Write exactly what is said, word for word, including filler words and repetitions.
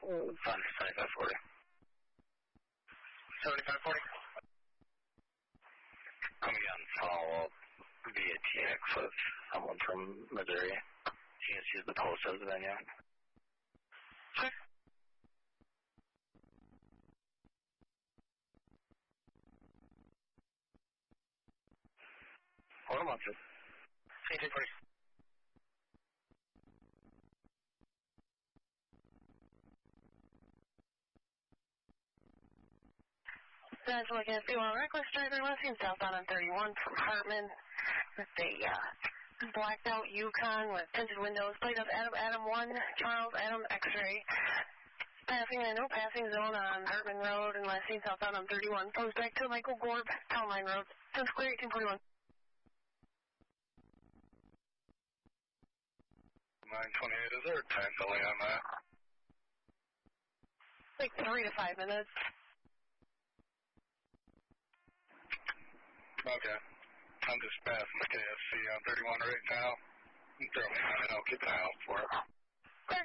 seventy-five forty. seventy-five forty. I'm getting follow-up via T X with someone from Missouri. She just used the post as a venue. Sure. Hold on, sir. eighteen forty. That's looking at the reckless driver left-hand southbound on thirty-one from Hartman with a uh, blacked out Yukon with tinted windows. Plate of Adam Adam one, Charles Adam X-ray. Passing a no passing zone on Hartman Road and last seen southbound on thirty-one. Comes back to Michael Gorb, Town Line Road. ten square eighteen forty-one. nine twenty-eight, is there a time delay on that? Like three to five minutes. Okay. I'm just passing the K F C on thirty-one right now. Throw me on it, I'll keep an eye out for it.